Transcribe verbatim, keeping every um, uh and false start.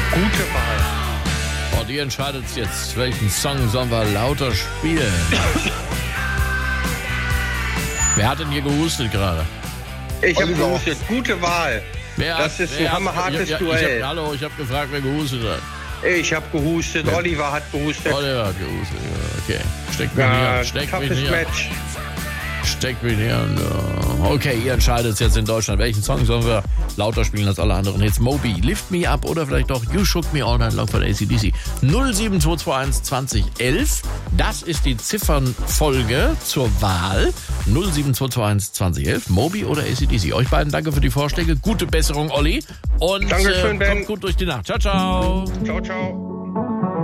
Gute Wahl. Und ihr entscheidet jetzt, welchen Song sollen wir lauter spielen. Wer hat denn hier gehustet gerade? Ich habe gehustet. Gute Wahl. Wer das hat, ist wer ein hammerhartes hat, ich, Duell. Ich hab, hallo, ich habe gefragt, wer gehustet hat. Ich habe gehustet. Wer? Oliver hat gehustet. Oliver hat gehustet, ja, okay. Steck mich ja, nicht an. Steck mich nicht Match. an. Steck mich nicht an. Okay, ihr entscheidet jetzt in Deutschland, welchen Song sollen wir lauter spielen als alle anderen Hits. Moby, Lift Me Up oder vielleicht auch You Shook Me All Night Long von A C D C. null sieben zwei zwei eins zwanzig elf. Das ist die Ziffernfolge zur Wahl. null sieben zwei zwei eins zwanzig elf. Moby oder A C D C. Euch beiden danke für die Vorschläge. Gute Besserung, Olli. Und Dankeschön, äh, kommt gut durch die Nacht. Ciao, ciao. Ciao, ciao.